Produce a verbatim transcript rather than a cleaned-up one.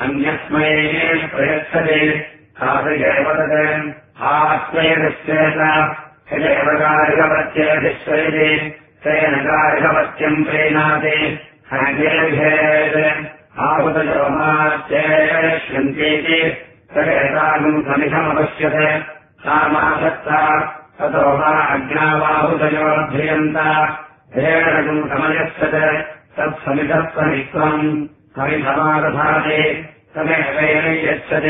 अन्यस्मै प्रयच्छते तादृशेव तत् आत्मैरिश्चेत यदेव गार्हपत्येतिश्वयति तेन गार्हपत्यम् प्रीणाति हनगेभेत् आहुतयोमाश्चेष्यन्तीति तदेतागम् समिधमपश्यते सामासक्ता ततो वा अज्ञावाहुतयोऽभ्रियन्ता हेणगम् समयस्यते तत्समिधत्वमित्वम् समिधमादधाति तमेवैर्यच्छति